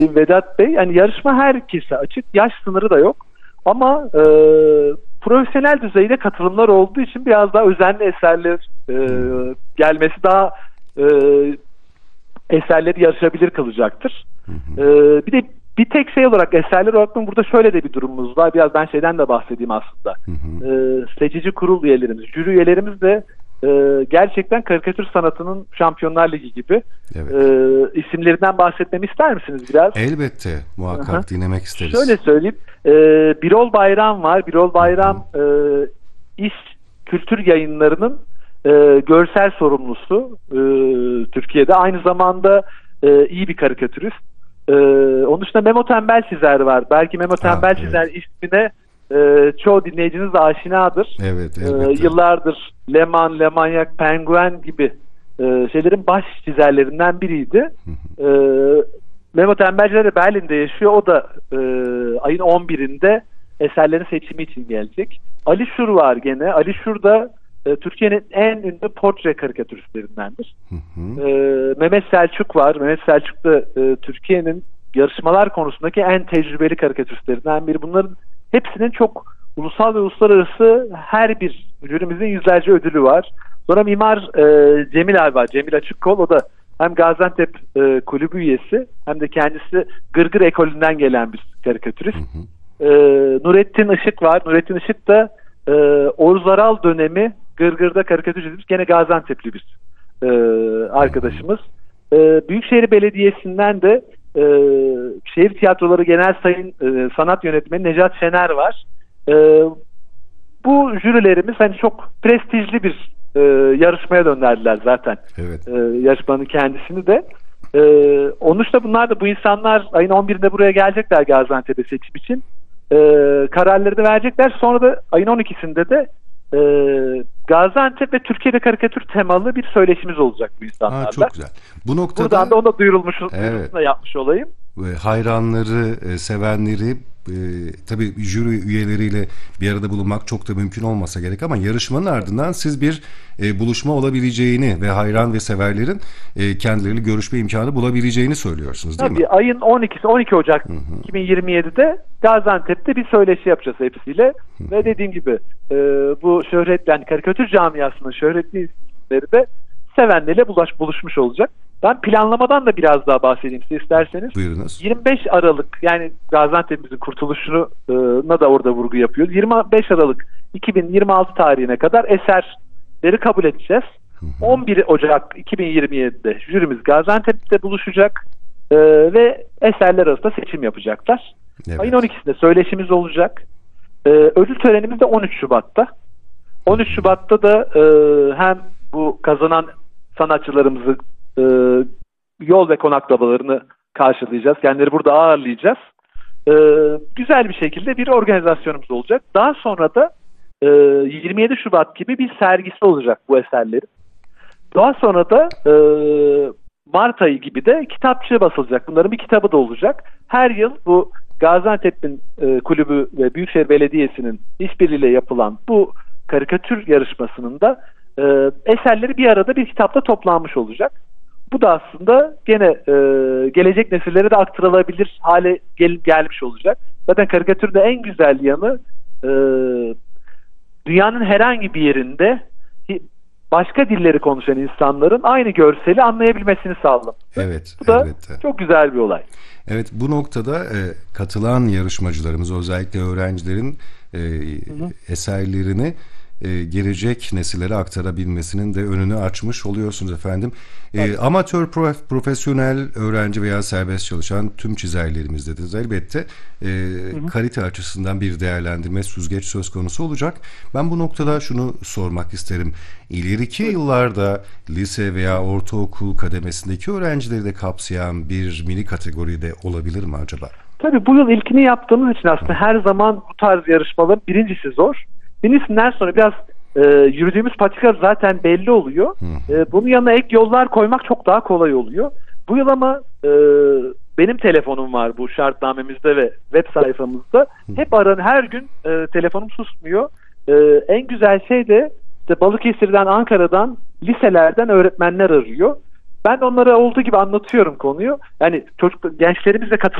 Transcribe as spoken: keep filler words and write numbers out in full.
Vedat Bey. Yani yarışma herkese açık. Yaş sınırı da yok. Ama e, profesyonel düzeyde katılımlar olduğu için biraz daha özenli eserler e, gelmesi daha e, eserleri yarışabilir kalacaktır. Hı hı. E, bir de bir tek şey olarak eserler olarak burada şöyle de bir durumumuz var. Biraz ben şeyden de bahsedeyim aslında. Hı hı. E, seçici kurul üyelerimiz, jüri üyelerimiz de e, gerçekten karikatür sanatının Şampiyonlar Ligi gibi. Evet. E, isimlerinden bahsetmemi ister misiniz biraz? Elbette. Muhakkak Aha. dinlemek isteriz. Şöyle söyleyeyim. E, Birol Bayram var. Birol Bayram e, İş Kültür Yayınları'nın e, görsel sorumlusu e, Türkiye'de. Aynı zamanda e, iyi bir karikatürist. Ee, onun dışında Memo Tembel Çizer var. Belki Memo Tembel Çizer evet. ismine e, çoğu dinleyiciniz de aşinadır. Evet, ee, yıllardır Leman, Lemanyak, Penguen gibi e, şeylerin baş çizerlerinden biriydi. ee, Memo Tembel Çizer de Berlin'de yaşıyor. O da e, ayın on birinde eserlerin seçimi için gelecek. Ali Şur var gene. Ali Şur da e, Türkiye'nin en ünlü portre karikatüristlerindendir. Hı hı. E, Mehmet Selçuk var. Mehmet Selçuk da e, Türkiye'nin yarışmalar konusundaki en tecrübeli karikatüristlerinden biri. Bunların hepsinin çok ulusal ve uluslararası her bir jürimizin yüzlerce ödülü var. Sonra mimar e, Cemil abi var. Cemil Açıkkol. O da hem Gaziantep e, kulübü üyesi hem de kendisi Gırgır ekolünden gelen bir karikatürist. Hı hı. E, Nurettin Işık var. Nurettin Işık da e, Oruz Aral dönemi Gırgır'da karikatür çizmiş. Gene Gaziantep'li bir e, arkadaşımız. E, Büyükşehir Belediyesi'nden de e, Şehir Tiyatroları Genel Sayın e, Sanat Yönetmeni Necat Şener var. E, bu jürilerimiz hani çok prestijli bir e, yarışmaya döndürdüler zaten. Evet. E, yarışmanın kendisini de. E, onun dışında bunlar da bu insanlar ayın on birinde buraya gelecekler Gaziantep'e seçim için. E, kararları da verecekler. Sonra da ayın on ikisinde de Ee, Gaziantep ve Türkiye'de karikatür temalı bir söyleşimiz olacak bu insanlarla. Ha, çok güzel. Bu noktada buradan da ona duyurulmuş, evet, da yapmış olayım. Hayranları, sevenleri, e, tabii jüri üyeleriyle bir arada bulunmak çok da mümkün olmasa gerek ama yarışmanın ardından siz bir e, buluşma olabileceğini ve hayran ve severlerin e, kendileriyle görüşme imkanı bulabileceğini söylüyorsunuz değil tabii, mi? Ayın on ikisi on iki Ocak hı hı. iki bin yirmi yedi'de Gaziantep'te bir söyleşi yapacağız hepsiyle. Hı hı. Ve dediğim gibi e, bu şöhretli, yani karikatür camiasının şöhretli isimleri de sevenleriyle bulaş, buluşmuş olacak. Ben planlamadan da biraz daha bahsedeyim size isterseniz. Buyurunuz. yirmi beş Aralık, yani Gaziantep'imizin kurtuluşuna da orada vurgu yapıyoruz. yirmi beş Aralık iki bin yirmi altı tarihine kadar eserleri kabul edeceğiz. Hı hı. on bir Ocak iki bin yirmi yedi'de jürimiz Gaziantep'te buluşacak e, ve eserler arasında seçim yapacaklar. Evet. Ayın on ikisinde söyleşimiz olacak. E, ödül törenimiz de on üç Şubat'ta. on üç Şubat'ta da e, hem bu kazanan sanatçılarımızı e, yol ve konaklamalarını karşılayacağız. Kendileri burada ağırlayacağız. E, güzel bir şekilde bir organizasyonumuz olacak. Daha sonra da e, yirmi yedi Şubat gibi bir sergisi olacak bu eserlerin. Daha sonra da e, Mart ayı gibi de kitapçı basılacak. Bunların bir kitabı da olacak. Her yıl bu Gaziantep'in e, kulübü ve Büyükşehir Belediyesi'nin işbirliğiyle yapılan bu karikatür yarışmasının da e, eserleri bir arada bir kitapta toplanmış olacak. Bu da aslında gene e, gelecek nesillere de aktarılabilir hale gel, gelmiş olacak. Zaten karikatürde en güzel yanı e, dünyanın herhangi bir yerinde başka dilleri konuşan insanların aynı görseli anlayabilmesini sağlamak. Evet. Bu da elbette. Çok güzel bir olay. Evet, bu noktada e, katılan yarışmacılarımız, özellikle öğrencilerin e, eserlerini e, gelecek nesillere aktarabilmesinin de önünü açmış oluyorsunuz efendim. E, amatör, prof, profesyonel, öğrenci veya serbest çalışan tüm çizerlerimizde de elbette e, hı hı. kalite açısından bir değerlendirme, süzgeç söz konusu olacak. Ben bu noktada şunu sormak isterim. İleriki evet. yıllarda lise veya ortaokul kademesindeki öğrencileri de kapsayan bir mini kategoride olabilir mi acaba? Tabii bu yıl ilkini yaptığımız için aslında her zaman bu tarz yarışmaların birincisi zor. Birincisinden sonra biraz e, yürüdüğümüz patika zaten belli oluyor. E, bunun yanına ek yollar koymak çok daha kolay oluyor. Bu yıl ama e, benim telefonum var bu şartnamemizde ve web sayfamızda. Hep aran, her gün e, telefonum susmuyor. E, en güzel şey de işte Balıkesir'den, Ankara'dan, liselerden öğretmenler arıyor. Ben onlara olduğu gibi anlatıyorum konuyu. Yani çocuk gençlerimiz de katılıyor.